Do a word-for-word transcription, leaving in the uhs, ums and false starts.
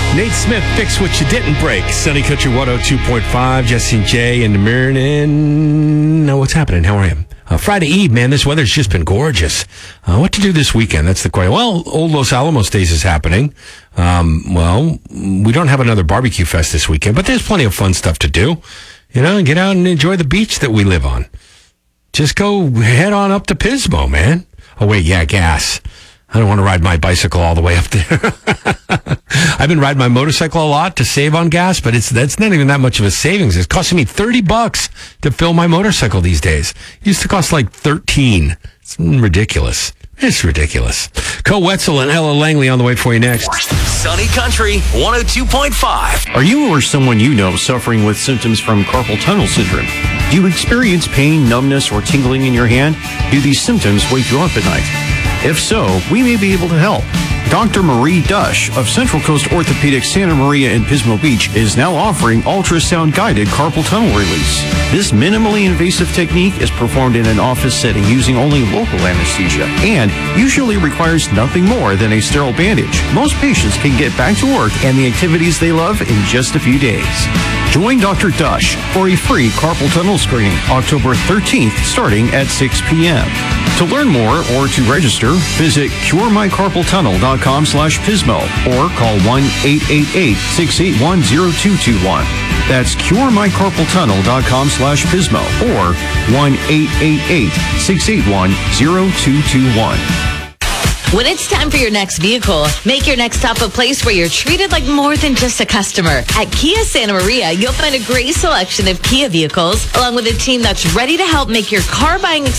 Nate Smith, Fix What You Didn't Break. Sunny Country one oh two point five. Jesse and Jay in the morning. Now, what's happening? How are you? Uh, Friday Eve, man, this weather's just been gorgeous. Uh, what to do this weekend? That's the question. Well, Old Los Alamos Days is happening. Um, well, we don't have another barbecue fest this weekend, but there's plenty of fun stuff to do. You know, get out and enjoy the beach that we live on. Just go head on up to Pismo, man. Oh, wait, yeah, gas. I don't want to ride my bicycle all the way up there. I've been riding my motorcycle a lot to save on gas, but it's that's not even that much of a savings. It's costing me thirty bucks to fill my motorcycle these days. It used to cost like thirteen. It's ridiculous. It's ridiculous. Co Wetzel and Ella Langley on the way for you next. Sunny Country one oh two point five. Are you or someone you know suffering with symptoms from carpal tunnel syndrome? Do you experience pain, numbness, or tingling in your hand? Do these symptoms wake you up at night? If so, we may be able to help. Doctor Marie Dush of Central Coast Orthopedics Santa Maria in Pismo Beach is now offering ultrasound-guided carpal tunnel release. This minimally invasive technique is performed in an office setting using only local anesthesia and usually requires nothing more than a sterile bandage. Most patients can get back to work and the activities they love in just a few days. Join Doctor Dush for a free carpal tunnel screening October thirteenth starting at six p.m. To learn more or to register, visit cure my carpal tunnel dot com slash Pismo or call one eight eight eight, six eight one, zero two two one. That's cure my carpal tunnel dot com slash Pismo or one eight eight eight, six eight one, zero two two one. When it's time for your next vehicle, make your next stop a place where you're treated like more than just a customer. At Kia Santa Maria, you'll find a great selection of Kia vehicles, along with a team that's ready to help make your car buying experience